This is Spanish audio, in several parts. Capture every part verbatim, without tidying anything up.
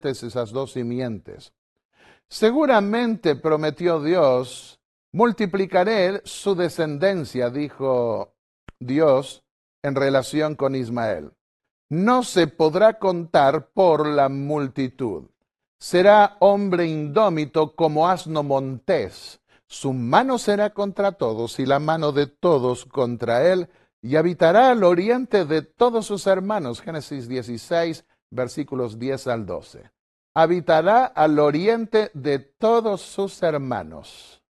esas dos simientes. Seguramente prometió Dios, multiplicaré su descendencia, dijo Dios en relación con Ismael. No se podrá contar por la multitud. Será hombre indómito como asno montés. Su mano será contra todos y la mano de todos contra él, y habitará al oriente de todos sus hermanos. Génesis dieciséis, versículos diez al doce. Habitará al oriente de todos sus hermanos.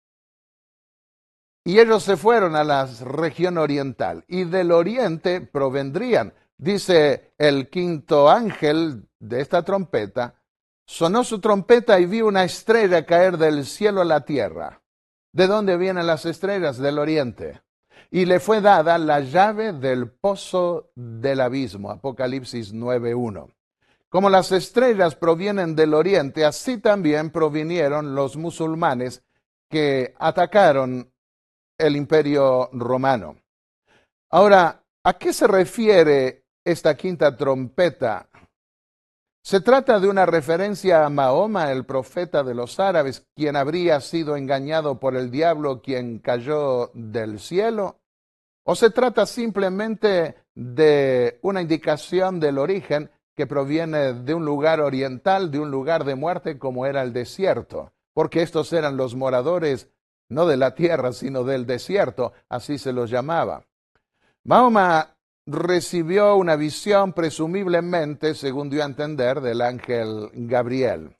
Y ellos se fueron a la región oriental, y del oriente provendrían. Dice el quinto ángel de esta trompeta, sonó su trompeta y vi una estrella caer del cielo a la tierra. ¿De dónde vienen las estrellas? Del oriente. Y le fue dada la llave del pozo del abismo. Apocalipsis nueve uno. Como las estrellas provienen del oriente, así también provinieron los musulmanes que atacaron el imperio romano. Ahora, ¿a qué se refiere esta quinta trompeta? Se trata de una referencia a Mahoma, el profeta de los árabes, quien habría sido engañado por el diablo, quien cayó del cielo. ¿O se trata simplemente de una indicación del origen que proviene de un lugar oriental, de un lugar de muerte como era el desierto? Porque estos eran los moradores no de la tierra, sino del desierto, así se los llamaba. Mahoma recibió una visión presumiblemente, según dio a entender, del ángel Gabriel.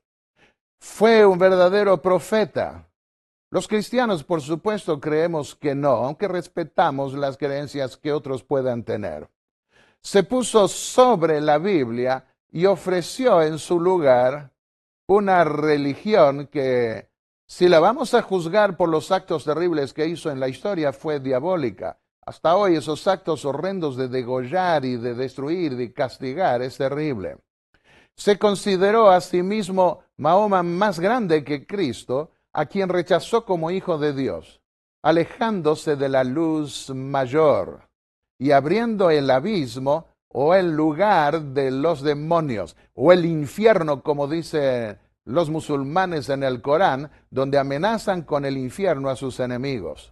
Fue un verdadero profeta. Los cristianos, por supuesto, creemos que no, aunque respetamos las creencias que otros puedan tener. Se puso sobre la Biblia y ofreció en su lugar una religión que, si la vamos a juzgar por los actos terribles que hizo en la historia, fue diabólica. Hasta hoy esos actos horrendos de degollar y de destruir, de castigar, es terrible. Se consideró a sí mismo Mahoma más grande que Cristo, a quien rechazó como hijo de Dios, alejándose de la luz mayor y abriendo el abismo o el lugar de los demonios, o el infierno, como dicen los musulmanes en el Corán, donde amenazan con el infierno a sus enemigos.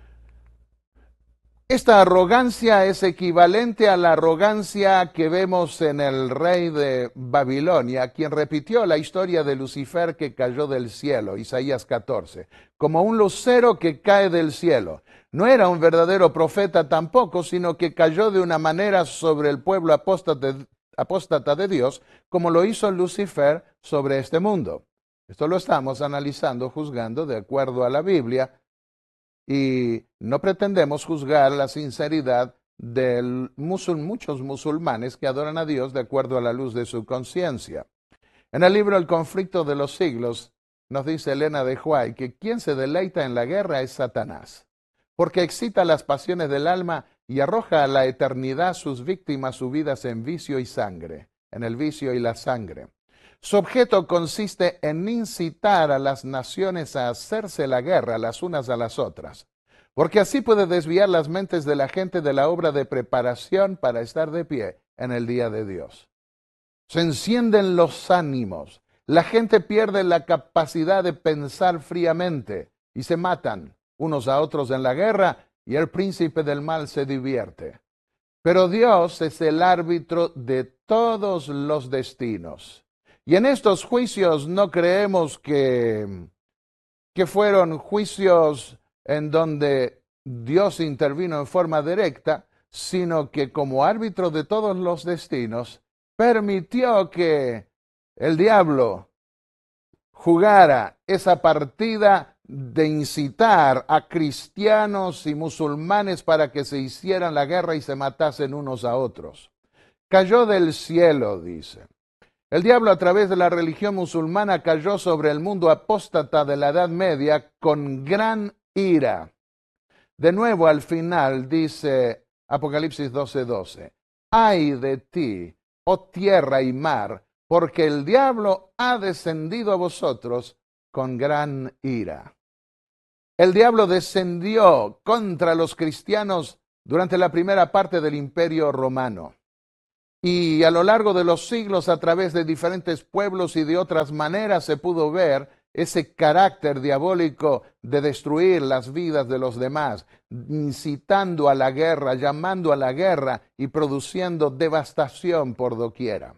Esta arrogancia es equivalente a la arrogancia que vemos en el rey de Babilonia, quien repitió la historia de Lucifer que cayó del cielo, Isaías catorce, como un lucero que cae del cielo. No era un verdadero profeta tampoco, sino que cayó de una manera sobre el pueblo apóstata, apóstata de Dios, como lo hizo Lucifer sobre este mundo. Esto lo estamos analizando, juzgando de acuerdo a la Biblia, y no pretendemos juzgar la sinceridad de musul, muchos musulmanes que adoran a Dios de acuerdo a la luz de su conciencia. En el libro El conflicto de los siglos nos dice Elena de White que quien se deleita en la guerra es Satanás, porque excita las pasiones del alma y arroja a la eternidad sus víctimas subidas en vicio y sangre, en el vicio y la sangre. Su objeto consiste en incitar a las naciones a hacerse la guerra las unas a las otras, porque así puede desviar las mentes de la gente de la obra de preparación para estar de pie en el día de Dios. Se encienden los ánimos, la gente pierde la capacidad de pensar fríamente y se matan unos a otros en la guerra y el príncipe del mal se divierte. Pero Dios es el árbitro de todos los destinos. Y en estos juicios no creemos que, que fueron juicios en donde Dios intervino en forma directa, sino que como árbitro de todos los destinos, permitió que el diablo jugara esa partida de incitar a cristianos y musulmanes para que se hicieran la guerra y se matasen unos a otros. Cayó del cielo, dice. El diablo a través de la religión musulmana cayó sobre el mundo apóstata de la Edad Media con gran ira. De nuevo al final dice Apocalipsis doce doce, ¡ay de ti, oh tierra y mar, porque el diablo ha descendido a vosotros con gran ira! El diablo descendió contra los cristianos durante la primera parte del Imperio Romano. Y a lo largo de los siglos, a través de diferentes pueblos y de otras maneras, se pudo ver ese carácter diabólico de destruir las vidas de los demás, incitando a la guerra, llamando a la guerra y produciendo devastación por doquiera.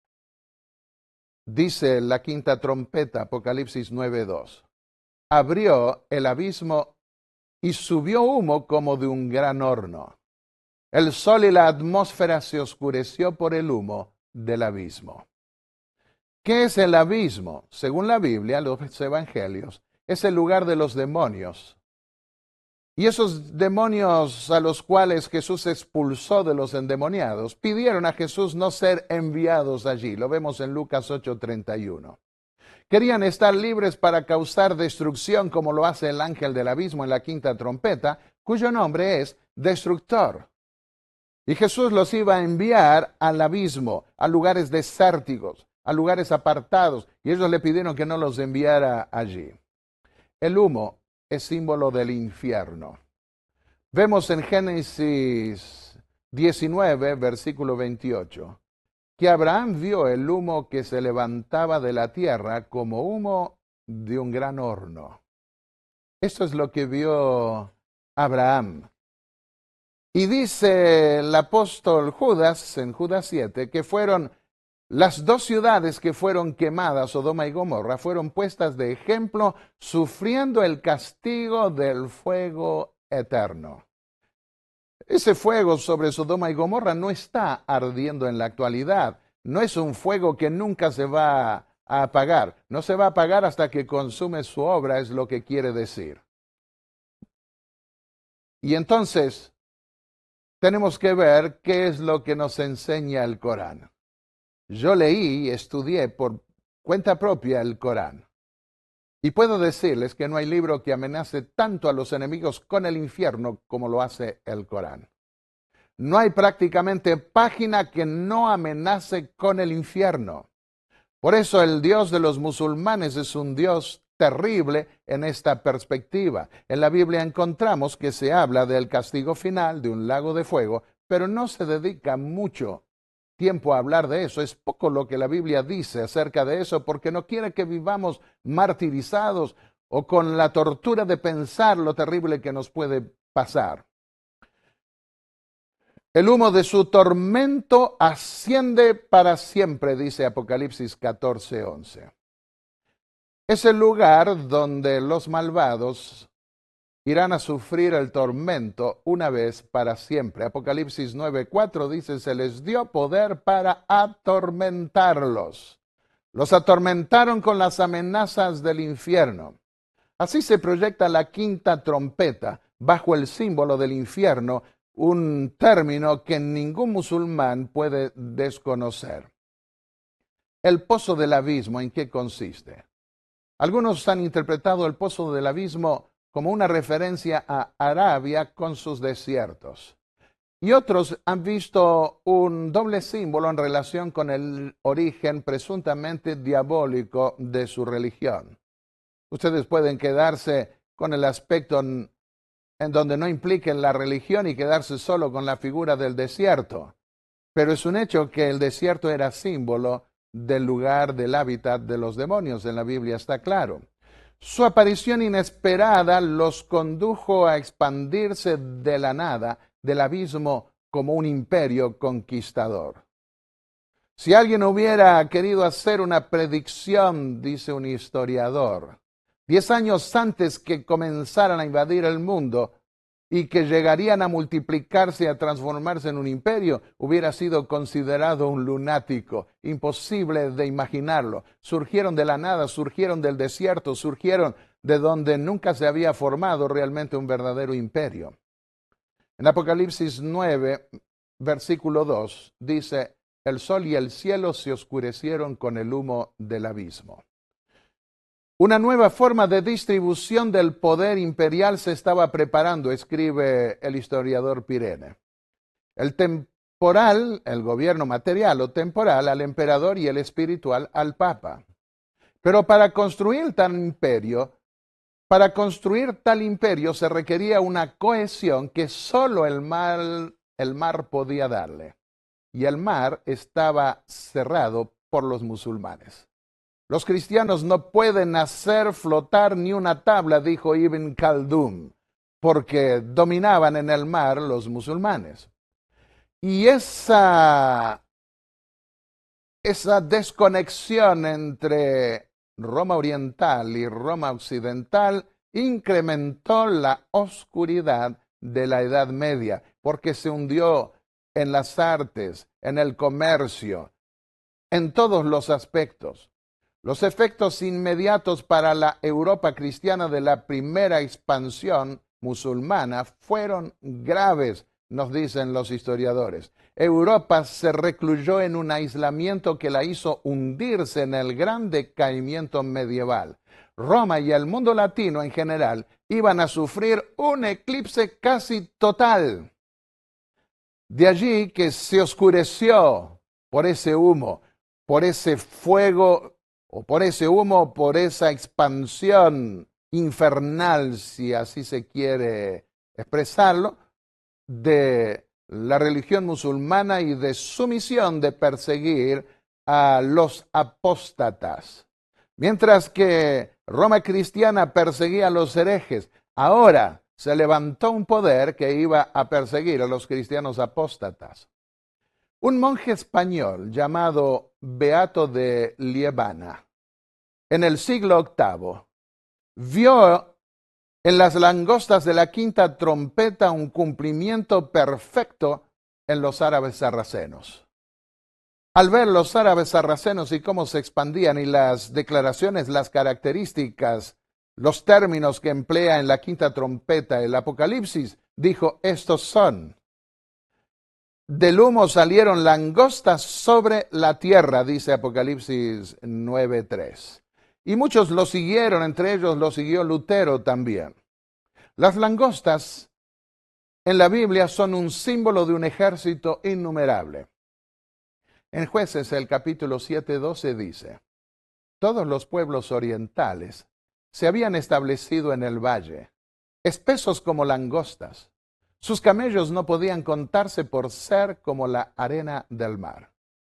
Dice la quinta trompeta, Apocalipsis nueve dos. Abrió el abismo y subió humo como de un gran horno. El sol y la atmósfera se oscureció por el humo del abismo. ¿Qué es el abismo? Según la Biblia, los evangelios, es el lugar de los demonios. Y esos demonios a los cuales Jesús expulsó de los endemoniados, pidieron a Jesús no ser enviados allí. Lo vemos en Lucas ocho treinta y uno. Querían estar libres para causar destrucción, como lo hace el ángel del abismo en la quinta trompeta, cuyo nombre es Destructor. Y Jesús los iba a enviar al abismo, a lugares desérticos, a lugares apartados, y ellos le pidieron que no los enviara allí. El humo es símbolo del infierno. Vemos en Génesis diecinueve, versículo veintiocho, que Abraham vio el humo que se levantaba de la tierra como humo de un gran horno. Esto es lo que vio Abraham. Y dice el apóstol Judas, en Judas siete, que fueron las dos ciudades que fueron quemadas, Sodoma y Gomorra, fueron puestas de ejemplo, sufriendo el castigo del fuego eterno. Ese fuego sobre Sodoma y Gomorra no está ardiendo en la actualidad. No es un fuego que nunca se va a apagar. No se va a apagar hasta que consume su obra, es lo que quiere decir. Y entonces tenemos que ver qué es lo que nos enseña el Corán. Yo leí y estudié por cuenta propia el Corán. Y puedo decirles que no hay libro que amenace tanto a los enemigos con el infierno como lo hace el Corán. No hay prácticamente página que no amenace con el infierno. Por eso el Dios de los musulmanes es un Dios terrible en esta perspectiva. En la Biblia encontramos que se habla del castigo final, de un lago de fuego, pero no se dedica mucho tiempo a hablar de eso. Es poco lo que la Biblia dice acerca de eso, porque no quiere que vivamos martirizados o con la tortura de pensar lo terrible que nos puede pasar. El humo de su tormento asciende para siempre, dice Apocalipsis catorce once. Es el lugar donde los malvados irán a sufrir el tormento una vez para siempre. Apocalipsis nueve cuatro dice, se les dio poder para atormentarlos. Los atormentaron con las amenazas del infierno. Así se proyecta la quinta trompeta bajo el símbolo del infierno, un término que ningún musulmán puede desconocer. El pozo del abismo, ¿en qué consiste? Algunos han interpretado el pozo del abismo como una referencia a Arabia con sus desiertos. Y otros han visto un doble símbolo en relación con el origen presuntamente diabólico de su religión. Ustedes pueden quedarse con el aspecto en, en donde no impliquen la religión y quedarse solo con la figura del desierto. Pero es un hecho que el desierto era símbolo del lugar del hábitat de los demonios. En la Biblia está claro. Su aparición inesperada los condujo a expandirse de la nada, del abismo, como un imperio conquistador. Si alguien hubiera querido hacer una predicción, dice un historiador, diez años antes que comenzaran a invadir el mundo y que llegarían a multiplicarse y a transformarse en un imperio, hubiera sido considerado un lunático, imposible de imaginarlo. Surgieron de la nada, surgieron del desierto, surgieron de donde nunca se había formado realmente un verdadero imperio. En Apocalipsis nueve, versículo dos, dice, el sol y el cielo se oscurecieron con el humo del abismo. Una nueva forma de distribución del poder imperial se estaba preparando, escribe el historiador Pirene. El temporal, el gobierno material o temporal al emperador y el espiritual al papa. Pero para construir tal imperio, para construir tal imperio se requería una cohesión que solo el mar, el mar podía darle. y el mar estaba cerrado por los musulmanes. Los cristianos no pueden hacer flotar ni una tabla, dijo Ibn Khaldun, porque dominaban en el mar los musulmanes. Y esa, esa desconexión entre Roma Oriental y Roma Occidental incrementó la oscuridad de la Edad Media, porque se hundió en las artes, en el comercio, en todos los aspectos. Los efectos inmediatos para la Europa cristiana de la primera expansión musulmana fueron graves, nos dicen los historiadores. Europa se recluyó en un aislamiento que la hizo hundirse en el gran decaimiento medieval. Roma y el mundo latino en general iban a sufrir un eclipse casi total. De allí que se oscureció por ese humo, por ese fuego, o por ese humo, por esa expansión infernal, si así se quiere expresarlo, de la religión musulmana y de su misión de perseguir a los apóstatas. Mientras que Roma cristiana perseguía a los herejes, ahora se levantó un poder que iba a perseguir a los cristianos apóstatas. Un monje español llamado Beato de Liébana, en el siglo octavo, vio en las langostas de la quinta trompeta un cumplimiento perfecto en los árabes sarracenos. Al ver los árabes sarracenos y cómo se expandían y las declaraciones, las características, los términos que emplea en la quinta trompeta el Apocalipsis, dijo, estos son. Del humo salieron langostas sobre la tierra, dice Apocalipsis nueve tres. Y muchos lo siguieron, entre ellos lo siguió Lutero también. Las langostas en la Biblia son un símbolo de un ejército innumerable. En Jueces el capítulo siete doce dice, todos los pueblos orientales se habían establecido en el valle, espesos como langostas. Sus camellos no podían contarse por ser como la arena del mar.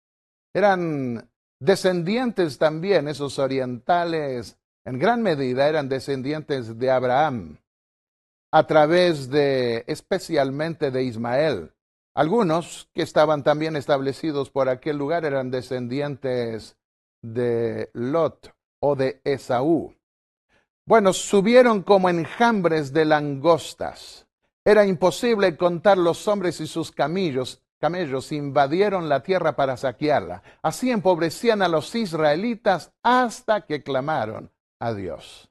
Eran descendientes también, esos orientales, en gran medida eran descendientes de Abraham, a través de, especialmente de Ismael. Algunos que estaban también establecidos por aquel lugar eran descendientes de Lot o de Esaú. Bueno, subieron como enjambres de langostas. Era imposible contar los hombres y sus camellos. Camellos invadieron la tierra para saquearla. Así empobrecían a los israelitas hasta que clamaron a Dios.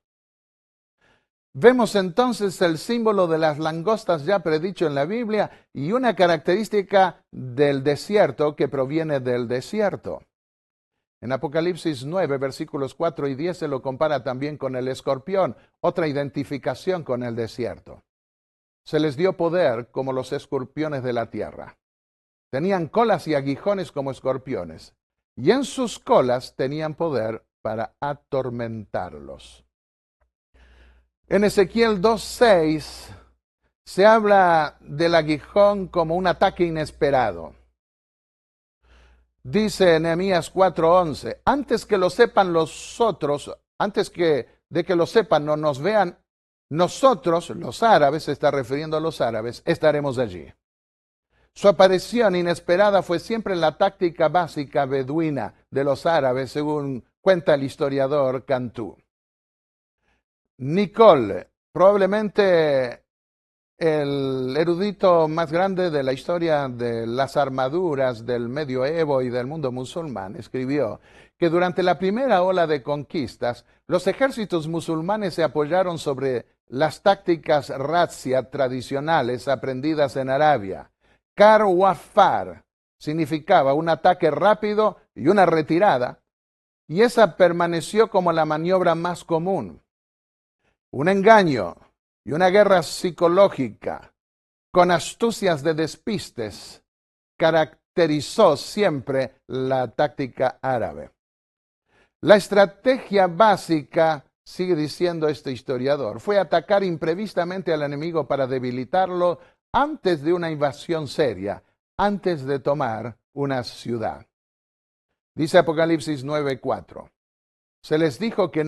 Vemos entonces el símbolo de las langostas ya predicho en la Biblia y una característica del desierto que proviene del desierto. En Apocalipsis nueve, versículos cuatro y diez se lo compara también con el escorpión, otra identificación con el desierto. Se les dio poder como los escorpiones de la tierra. Tenían colas y aguijones como escorpiones, y en sus colas tenían poder para atormentarlos. En Ezequiel dos seis se habla del aguijón como un ataque inesperado. Dice Nehemías cuatro once, antes que lo sepan los otros, antes que, de que lo sepan o nos vean, nosotros, los árabes, se está refiriendo a los árabes, estaremos allí. Su aparición inesperada fue siempre la táctica básica beduina de los árabes, según cuenta el historiador Cantú. Nicole, probablemente el erudito más grande de la historia de las armaduras del medioevo y del mundo musulmán, escribió que durante la primera ola de conquistas, los ejércitos musulmanes se apoyaron sobre las tácticas razzia tradicionales aprendidas en Arabia. Kar Wafar significaba un ataque rápido y una retirada, y esa permaneció como la maniobra más común. Un engaño y una guerra psicológica con astucias de despistes caracterizó siempre la táctica árabe. La estrategia básica, sigue diciendo este historiador, fue atacar imprevistamente al enemigo para debilitarlo antes de una invasión seria, antes de tomar una ciudad. Dice Apocalipsis nueve cuatro. Se les dijo que